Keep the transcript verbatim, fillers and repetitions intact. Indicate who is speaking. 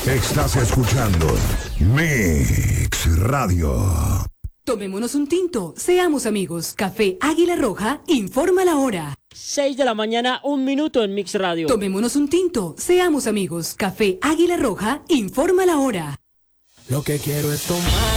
Speaker 1: Estás escuchando Mix Radio.
Speaker 2: Tomémonos un tinto, seamos amigos. Café Águila Roja informa la hora.
Speaker 3: seis de la mañana, un minuto en Mix Radio.
Speaker 2: Tomémonos un tinto, seamos amigos. Café Águila Roja informa la hora.
Speaker 4: Lo que quiero es tomar.